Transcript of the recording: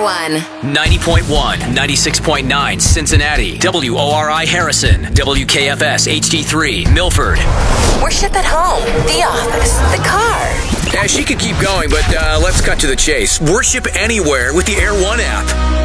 One. 90.1, 96.9 Cincinnati, WORI Harrison, WKFS HD3 Milford. Worship at home, the office, the car. Yeah, she could keep going, but let's cut to the chase. Worship anywhere with the Air One app.